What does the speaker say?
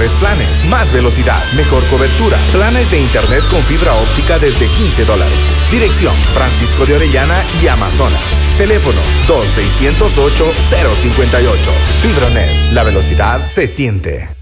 Mejores planes, más velocidad, mejor cobertura. Planes de internet con fibra óptica desde $15. Dirección: Francisco de Orellana y Amazonas. Teléfono: 2-608-058. Fibronet, la velocidad se siente.